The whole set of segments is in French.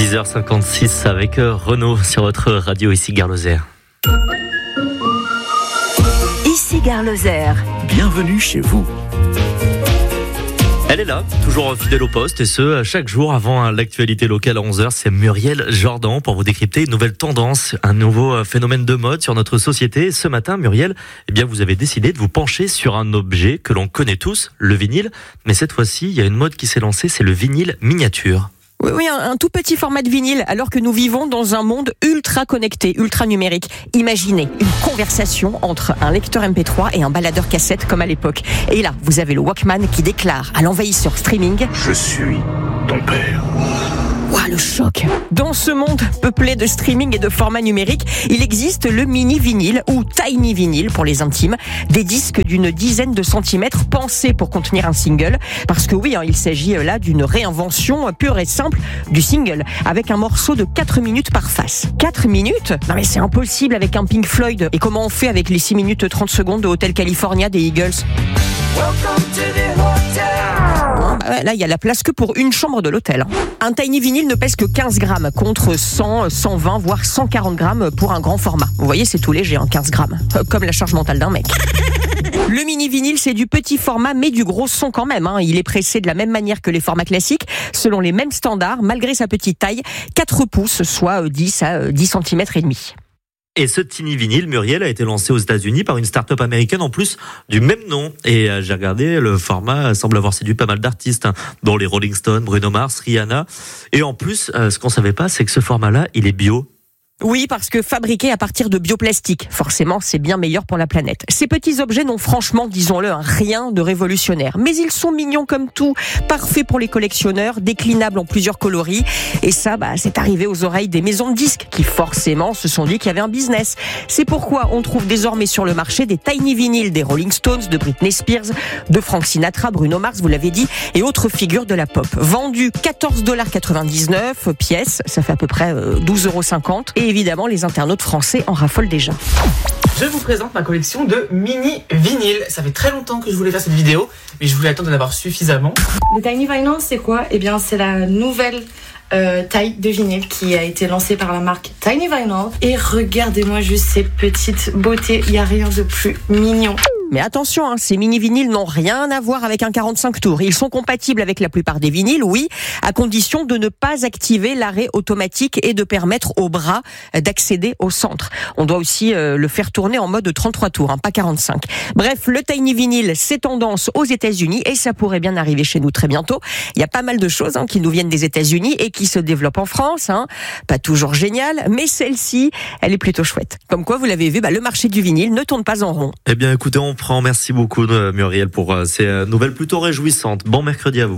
10h56 avec Renaud sur votre radio ici Gare Lozère. Ici Gare Lozère. Bienvenue chez vous. Elle est là, toujours fidèle au poste, et ce, chaque jour avant l'actualité locale à 11h, c'est Muriel Jordan pour vous décrypter une nouvelle tendance, un nouveau phénomène de mode sur notre société. Ce matin, Muriel, vous avez décidé de vous pencher sur un objet que l'on connaît tous, le vinyle, mais cette fois-ci, il y a une mode qui s'est lancée, c'est le vinyle miniature. Oui, un tout petit format de vinyle, alors que nous vivons dans un monde ultra connecté, ultra numérique. Imaginez une conversation entre un lecteur MP3 et un baladeur cassette comme à l'époque. Et là, vous avez le Walkman qui déclare à l'envahisseur streaming: Je suis ton père. Ouah, le choc. Dans ce monde peuplé de streaming et de formats numériques, il existe le mini vinyle ou tiny vinyle pour les intimes, des disques d'une dizaine de centimètres pensés pour contenir un single. Parce que oui, il s'agit là d'une réinvention pure et simple du single, avec un morceau de 4 minutes par face. 4 minutes ? Non mais c'est impossible avec un Pink Floyd. Et comment on fait avec les 6 minutes 30 secondes de Hotel California des Eagles ? Welcome to the hotel. Là, il y a la place que pour une chambre de l'hôtel. Un tiny vinyle ne pèse que 15 grammes contre 100, 120, voire 140 grammes pour un grand format. Vous voyez, c'est tout léger, 15 grammes. Comme la charge mentale d'un mec. Le mini vinyle, c'est du petit format, mais du gros son quand même. Il est pressé de la même manière que les formats classiques, selon les mêmes standards, malgré sa petite taille, 4 pouces, soit 10 à 10 cm et demi. Et ce tiny vinyle, Muriel, a été lancé aux États-Unis par une start-up américaine en plus du même nom. Et j'ai regardé, le format semble avoir séduit pas mal d'artistes, dont les Rolling Stones, Bruno Mars, Rihanna. Et en plus, ce qu'on savait pas, c'est que ce format-là, il est bio. Oui, parce que fabriqué à partir de bioplastique. Forcément, c'est bien meilleur pour la planète. Ces petits objets n'ont franchement, disons-le, rien de révolutionnaire. Mais ils sont mignons comme tout, parfaits pour les collectionneurs, déclinables en plusieurs coloris. Et ça, c'est arrivé aux oreilles des maisons de disques qui, forcément, se sont dit qu'il y avait un business. C'est pourquoi on trouve désormais sur le marché des tiny vinyles des Rolling Stones, de Britney Spears, de Frank Sinatra, Bruno Mars, vous l'avez dit, et autres figures de la pop. Vendus $14,99 pièce, ça fait à peu près 12,50 €. Et évidemment, les internautes français en raffolent déjà. Je vous présente ma collection de mini vinyles. Ça fait très longtemps que je voulais faire cette vidéo, mais je voulais attendre d'en avoir suffisamment. Le tiny vinyl, c'est quoi ? Eh bien, c'est la nouvelle taille de vinyle qui a été lancée par la marque Tiny Vinyl. Et regardez-moi juste ces petites beautés, il n'y a rien de plus mignon. Mais attention, ces mini-vinyles n'ont rien à voir avec un 45 tours. Ils sont compatibles avec la plupart des vinyles, oui, à condition de ne pas activer l'arrêt automatique et de permettre au bras d'accéder au centre. On doit aussi le faire tourner en mode 33 tours, pas 45. Bref, le tiny vinyle, c'est tendance aux États-Unis et ça pourrait bien arriver chez nous très bientôt. Il y a pas mal de choses qui nous viennent des États-Unis et qui se développent en France. Pas toujours génial, mais celle-ci, elle est plutôt chouette. Comme quoi, vous l'avez vu, le marché du vinyle ne tourne pas en rond. Eh bien, écoutez, on prend. Merci beaucoup, Muriel, pour ces nouvelles plutôt réjouissantes. Bon mercredi à vous.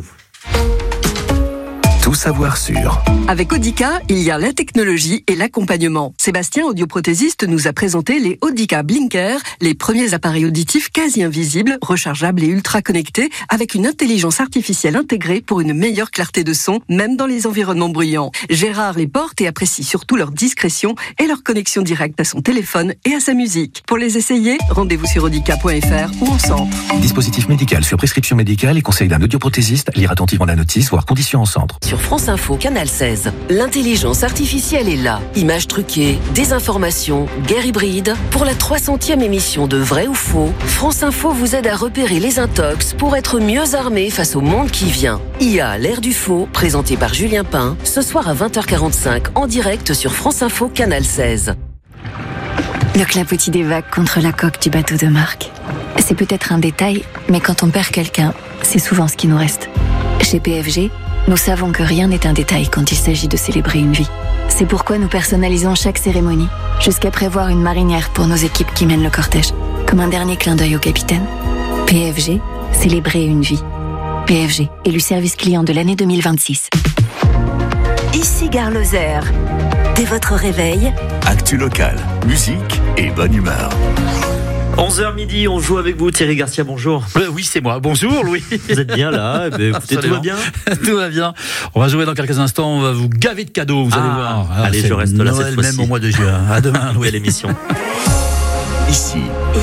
Tout savoir sur. Avec Audica, il y a la technologie et l'accompagnement. Sébastien, audioprothésiste, nous a présenté les Audica Blinker, les premiers appareils auditifs quasi invisibles, rechargeables et ultra connectés, avec une intelligence artificielle intégrée pour une meilleure clarté de son, même dans les environnements bruyants. Gérard les porte et apprécie surtout leur discrétion et leur connexion directe à son téléphone et à sa musique. Pour les essayer, rendez-vous sur audica.fr ou en centre. Dispositif médical sur prescription médicale et conseil d'un audioprothésiste. Lire attentivement la notice, voire conditions en centre. Sur France Info, Canal 16, l'intelligence artificielle est là. Images truquées, désinformation, guerre hybride. Pour la 300e émission de Vrai ou Faux, France Info vous aide à repérer les intox pour être mieux armé face au monde qui vient. IA, l'ère du faux, présenté par Julien Pain, ce soir à 20h45 en direct sur France Info, Canal 16. Le clapotis des vagues contre la coque du bateau de Marc. C'est peut-être un détail, mais quand on perd quelqu'un, c'est souvent ce qui nous reste. Chez PFG, nous savons que rien n'est un détail quand il s'agit de célébrer une vie. C'est pourquoi nous personnalisons chaque cérémonie, jusqu'à prévoir une marinière pour nos équipes qui mènent le cortège, comme un dernier clin d'œil au capitaine. PFG, célébrer une vie. PFG, élu service client de l'année 2026. Ici Gare Lozère. Dès votre réveil, Actu locale, musique et bonne humeur. 11h midi, on joue avec vous, Thierry Garcia, bonjour. Oui, c'est moi. Bonjour, Louis. Vous êtes bien là, écoutez, tout va bien. Tout va bien. On va jouer dans quelques instants, on va vous gaver de cadeaux, vous allez voir. Allez, je reste là Noël, cette fois-ci. même au mois de juin. À demain, Louis. Belle émission. Ici,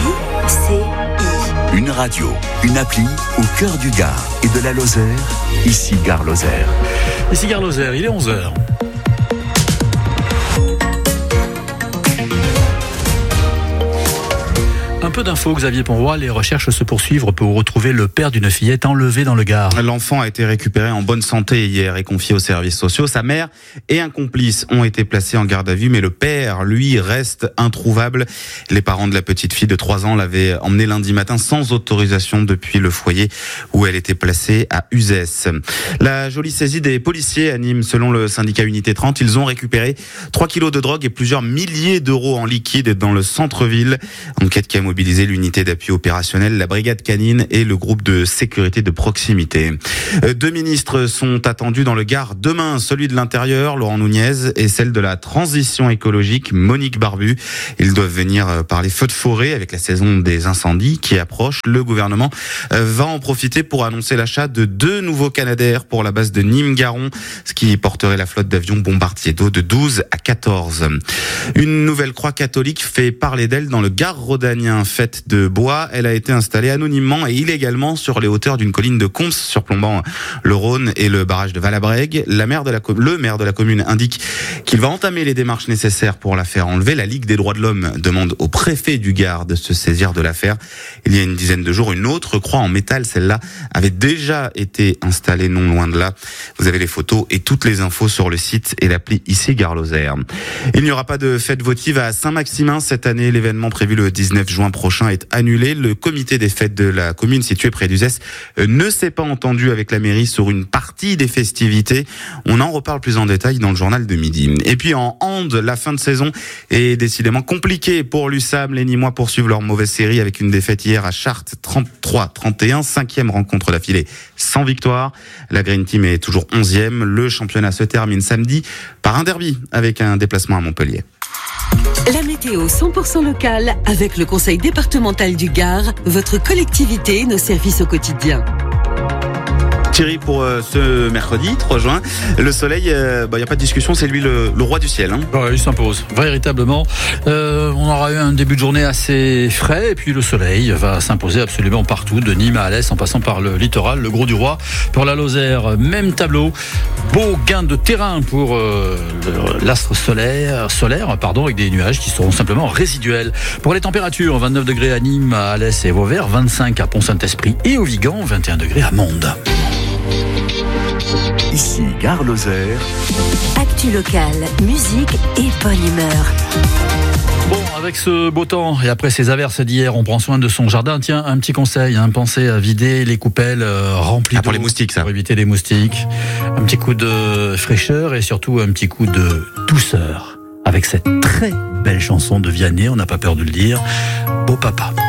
ICI. une radio, une appli au cœur du Gard et de la Lozère. Ici Gare Lozère. Ici Gare Lozère, il est 11h. peu d'infos, Xavier Ponroy. Les recherches se poursuivent pour retrouver le père d'une fillette enlevée dans le Gard. L'enfant a été récupéré en bonne santé hier et confié aux services sociaux. Sa mère et un complice ont été placés en garde à vue, mais le père, lui, reste introuvable. Les parents de la petite fille de 3 ans l'avaient emmenée lundi matin sans autorisation depuis le foyer où elle était placée à Uzès. La jolie saisie des policiers à Nîmes, selon le syndicat Unité 30, ils ont récupéré 3 kilos de drogue et plusieurs milliers d'euros en liquide dans le centre-ville. Enquête qui a mobilisé l'unité d'appui opérationnel, la brigade canine et le groupe de sécurité de proximité. 2 ministres sont attendus dans le Gard demain, celui de l'Intérieur, Laurent Nunez, et celle de la transition écologique, Monique Barbu. Ils doivent venir parler feux de forêt avec la saison des incendies qui approche. Le gouvernement va en profiter pour annoncer l'achat de 2 nouveaux Canadair pour la base de Nîmes-Garon, ce qui porterait la flotte d'avions bombardiers d'eau de 12 à 14. Une nouvelle croix catholique fait parler d'elle dans le Gard rhodanien, faite de bois. Elle a été installée anonymement et illégalement sur les hauteurs d'une colline de Comps, surplombant le Rhône et le barrage de Valabrègue. Le maire de la commune indique qu'il va entamer les démarches nécessaires pour la faire enlever. La Ligue des droits de l'homme demande au préfet du Gard de se saisir de l'affaire. Il y a une dizaine de jours, une autre croix en métal, celle-là, avait déjà été installée non loin de là. Vous avez les photos et toutes les infos sur le site et l'appli ici Gare Lozère. Il n'y aura pas de fête votive à Saint-Maximin cette année. L'événement prévu le 19 juin prochain est annulé. Le comité des fêtes de la commune située près d'Uzès ne s'est pas entendu avec la mairie sur une partie des festivités. On en reparle plus en détail dans le journal de midi. Et puis en hand, la fin de saison est décidément compliquée pour l'USAM. Les Nîmois poursuivent leur mauvaise série avec une défaite hier à Chartres, 33-31, 5e rencontre d'affilée sans victoire. La Green Team est toujours 11e. Le championnat se termine samedi par un derby avec un déplacement à Montpellier. La météo 100% locale avec le Conseil départemental du Gard, votre collectivité, nos services au quotidien. Thierry, pour ce mercredi 3 juin, le soleil, y a pas de discussion, c'est lui le roi du ciel. Hein. Ouais, il s'impose, véritablement. On aura eu un début de journée assez frais, et puis le soleil va s'imposer absolument partout, de Nîmes à Alès, en passant par le littoral, le Gros du Roi. Pour la Lozère, même tableau. Beau gain de terrain pour l'astre solaire, avec des nuages qui seront simplement résiduels. Pour les températures, 29 degrés à Nîmes, à Alès et Vauvert, 25 à Pont-Saint-Esprit et au Vigan, 21 degrés à Mende. Ici Gare Lozère. Actu locale, musique et bonne humeur. Bon, avec ce beau temps et après ces averses d'hier, on prend soin de son jardin. Tiens, un petit conseil, pensez à vider les coupelles remplies d'eau. Pour les moustiques, ça. Pour éviter les moustiques. Un petit coup de fraîcheur et surtout un petit coup de douceur. Avec cette très belle chanson de Vianney, on n'a pas peur de le dire, Beau Papa.